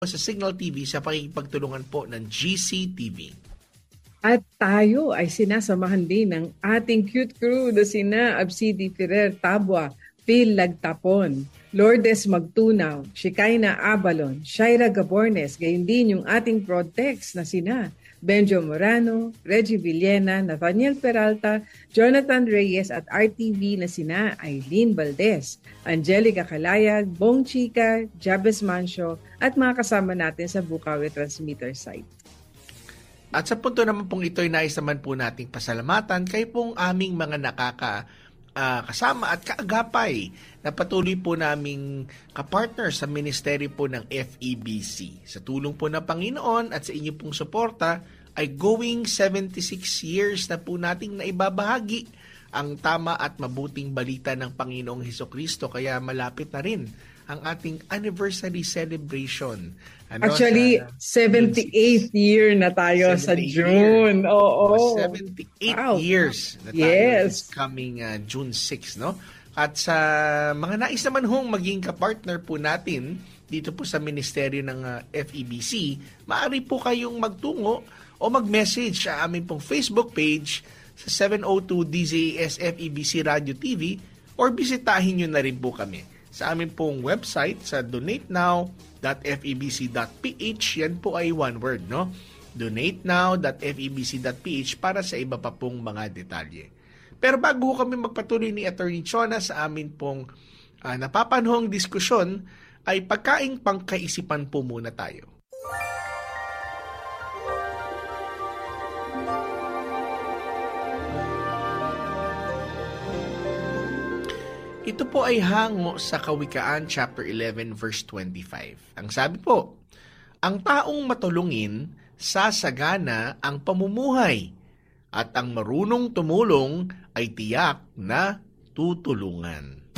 sa Signal TV sa pakikipagtulungan po ng GCTV. At tayo ay sinasamahan din ng ating cute crew na sina Absidi Ferrer Tabua, Phil Lagtapon, Lourdes Magtunaw, Shikaina Abalon, Shaira Gabornes, gayon din yung ating Protex na sina Benjo Morano, Reggie Villena, Nathaniel Peralta, Jonathan Reyes at RTV na sina Aileen Valdez, Angelica Calayag, Bong Chica, Jabez Mancio at mga kasama natin sa Bukawi Transmitter site. At sa punto naman pong ito ay nais naman po nating pasalamatan kay pong aming mga kasama at kaagapay na patuloy po naming kapartner sa ministeryo po ng FEBC. Sa tulong po ng Panginoon at sa inyo pong suporta ay going 76 years na po nating naibabahagi ang tama at mabuting balita ng Panginoong Hesukristo. Kaya malapit na rin ang ating anniversary celebration. Actually, 78th year na tayo sa June. Oo. 78 years na tayo. Yes. Coming June 6, no? At sa mga nais naman hong maging kapartner po natin dito po sa ministeryo ng FEBC, maaari po kayong magtungo o mag-message sa aming pong Facebook page sa 702 DZAS FEBC Radio TV or bisitahin nyo na rin po kami sa aming pong website sa donatenow.febc.ph. Yan po ay one word, no? donatenow.febc.ph para sa iba pa pong mga detalye. Pero bago kami magpatuloy ni Attorney Chona sa amin pong napapanahong diskusyon, ay pagkaing pangkaisipan po muna tayo. Ito po ay hango sa Kawikaan chapter 11 verse 25. Ang sabi po, ang taong matulungin sasagana ang pamumuhay at ang marunong tumulong ay tiyak na tutulungan.